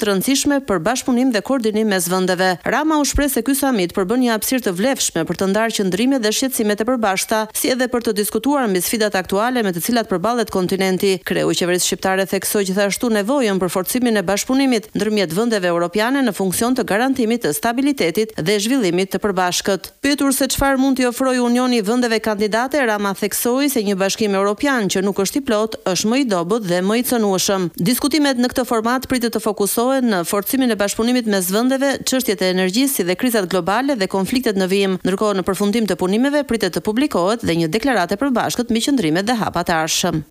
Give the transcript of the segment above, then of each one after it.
të rëndësishme për bashkëpunim dhe koordinim mes vendeve. Rama u shpreh se ky samit përbën një hapësirë të vlefshme për të ndarë qëndrimet dhe shqetësimet e përbashkëta, si edhe për të diskutuar mbi sfidat aktuale me të cilat përballet kontinenti. Kreu i qeverisë shqiptare theksoi gjithashtu nevojën për forcimin e bashkëpunimit ndërmjet vendeve europiane në funksion të garantimit të stabilitetit dhe zhvillimit të përbashkët. Pyetur se çfarë mund t'i ofrojë Unioni vendeve kandidate, Rama theksoi se një bashkim europian që nuk është i plot është më i dobët dhe më i cënueshëm. Diskutimet në këtë format pritet të fokusohen në forcimin e bashkëpunimit mes vendeve, çështjet e energjisë si dhe krizat globale dhe konfliktet në vijim, ndërkohë në përfundim të punimeve pritet të publikohet dhe një deklaratë e përbashkët mbi qëndrimet dhe hapat e ardhshëm.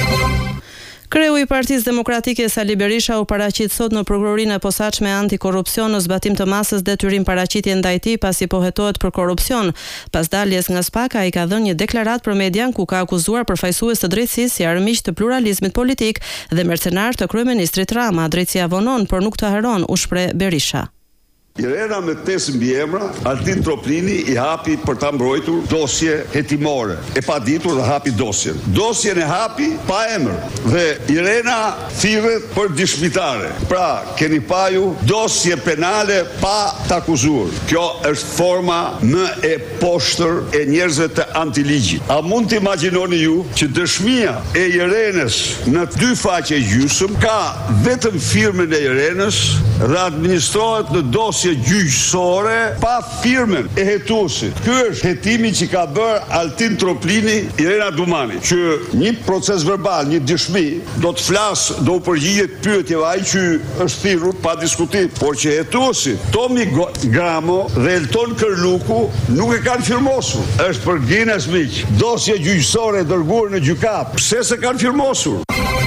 Kreu i Partisë Demokratike Sali Berisha u paraqit sot në prokurorinë e posaçme antikorrupsion në zbatim të masës detyrim paraqitje ndaj tij pasi po hetohet për korrupsion. Pas daljes nga SPAK, ai ka dhënë një deklaratë për median ku ka akuzuar përfaqësues të drejtësisë si armiq të pluralizmit politik dhe mercenar të kryeministrit Rama. Drejtësia vonon, por nuk të haron, u shpreh Berisha. Irena me 5 mbiemra, Altin Troplini i hapi për ta mbrojtur dosje hetimore. E pa ditur dhe hapi dosjen. Dosjen e hapi pa emër dhe Irena thirret për dëshmitare. Pra, keni paju dosje penale pa të akuzuar. Kjo është forma më e poshtër e njerëzve të antiligjit. A mund të imagjinoni ju që dëshmia e Irenës në 2 faqe gjysmë ka vetëm firmën e Irenës dhe administrohet në dosje gjyqësore pa firmën e hetuesit. Ky është hetimi që ka bërë Altin Troplini, Irena Dumani, që një proces verbal, një dëshmi, do të flasë, do u përgjigjet pyetjeve ai që është thirrur pa diskutim, por që hetuesit Tomi Gramo dhe Elton Kërluku nuk e kanë firmosur. Është për Guinness miq, dosje gjyqësore dërguar në gjykat. Pse se kanë firmosur?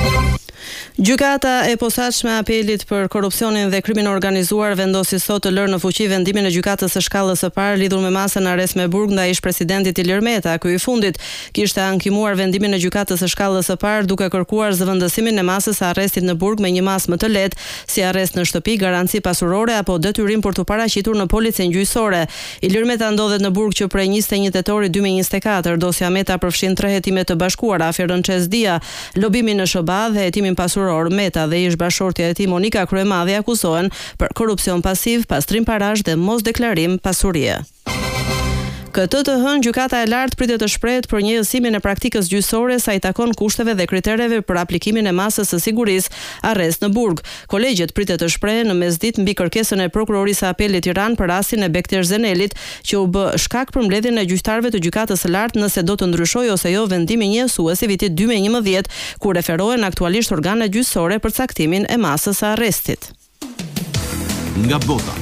Gjykata e posaçme e apelit për korrupsionin dhe krimin organizuar vendosi sot të lërë në fuqi vendimin e gjykatës së shkallës së parë lidhur me masën arrest me burg ndaj ish-presidentit Ilir Meta. Ky i fundit kishte ankimuar vendimin e gjykatës së shkallës së parë duke kërkuar zëvendësimin e masës së arrestit në burg me një masë më të lehtë, si arrest në shtëpi, garanci pasurore apo detyrim për të paraqitur në policin gjyqësore. Ilir Meta ndodhet në burg që prej 21 tetorit 2024. Dosja Meta përfshin 3 hetime të bashkuara, aferën Çezdia, lobimin në SBA dhe hetimin pasuror. Meta dhe ish bashortja e tij Monika Kryemadhi akuzohen për korrupsion pasiv, pastrim parash dhe mos deklarim pasurie. Këtë të hënë gjykata e lartë pritet të shprehet për njësimin e praktikës gjyqësore sa i takon kushteve dhe kritereve për aplikimin e masës së sigurisë arrest në burg. Kolegjet pritet të shprehen në mesditë mbi kërkesën e prokurorisë së apelit Tiranë për rastin e Bektir Zenelit, që u bë shkak për mbledhjen e gjyqtarëve të gjykatës së lartë nëse do të ndryshojë ose jo vendimi njësues i vitit 2011, ku referohen aktualisht organet gjyqësore për caktimin e masës së arrestit. Nga bota.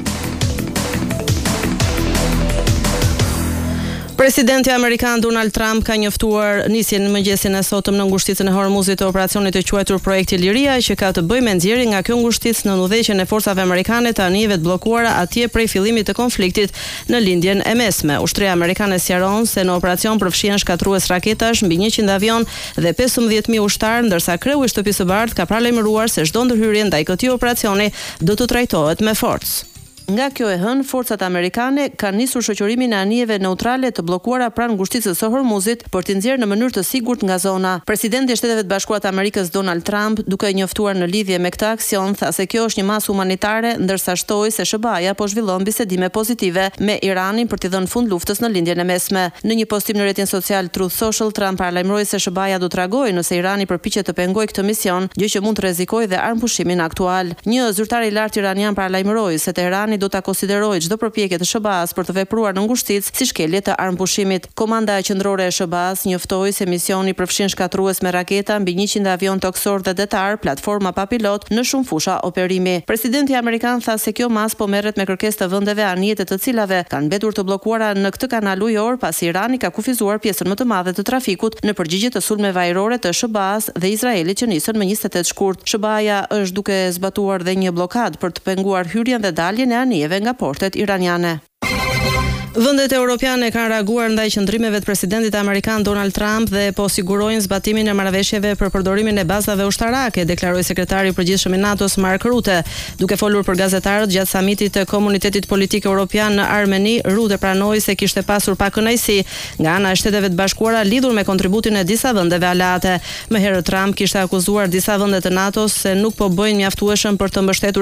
Presidenti amerikan Donald Trump ka njoftuar nisjen në mëngjesin e sotëm në ngushticën e Hormuzit të operacionit të quajtur Projekti Liria, që ka të bëjë me nxjerrjen nga kjo ngushticë në udhëheqjen e forcave amerikane të anijeve të bllokuara atje prej fillimit të konfliktit në lindjen e mesme. Ushtria amerikane sqaron se në operacion përfshihen shkatrues raketash, mbi 100 avion dhe 15.000 ushtarë, ndërsa kreu i Shtëpisë së Bardhë ka paralajmëruar se çdo ndërhyrje ndaj këtij operacioni do të trajtohet me forcë. Nga kjo e hënë, forcat amerikane kanë nisur shoqërimin e anijeve neutrale të bllokuara pranë ngushticës së Hormuzit për t'i nxjerrë në mënyrë të sigurt nga zona. Presidenti i Shteteve të Bashkuara të Amerikës Donald Trump, duke njoftuar në lidhje me këtë aksion, tha se kjo është një masë humanitare, ndërsa shtoi se SBA-ja po zhvillon bisedime pozitive me Iranin për t'i dhënë fund luftës në lindjen e mesme. Në një postim në rrjetin social Truth Social, Trump paralajmëroi se SBA-ja do të reagojë nëse Irani përpiqet të pengojë këtë mision, gjë që mund të rrezikojë dhe armëpushimin aktual. Një zyrtar i lartë iranian paralajmëroi se Teherani do ta konsiderojë çdo përpjekje të SBA-s për të vepruar në ngushticë si shkelje të armëpushimit. Komanda qendrore e SBA-s njoftoi se misioni përfshin shkatrues me raketa, mbi 100 avion toksor dhe detar, platforma pa pilot në shumë fusha operimi. Presidenti amerikan tha se kjo masë po merret me kërkesë të vendeve anije të cilave kanë mbetur të bllokuara në këtë kanal ujor, pasi Irani ka kufizuar pjesën më të madhe të trafikut në përgjigje të sulmeve ajrore të SBA-s dhe Izraelit që nisën më 28 shkurt. SBA-ja është duke zbatuar dhe një blokadë për të penguar hyrjen dhe daljen e anijeve nga portet iraniane. Vendet europiane kanë reaguar ndaj qëndrimeve të presidentit amerikan Donald Trump dhe po sigurojnë zbatimin e marrëveshjeve për përdorimin e bazave ushtarake, deklaroi sekretari i përgjithshëm i NATO-s Mark Rutte. Duke folur për gazetarët gjatë samitit të Komunitetit Politik Evropian në Armeni, Rutte pranoi se kishte pasur pak kënaqësi nga ana e Shteteve të Bashkuara lidhur me kontributin e disa vendeve aleate. Më herët Trump kishte akuzuar disa vende të NATO-s se nuk po bëjnë mjaftueshëm për të mbështetur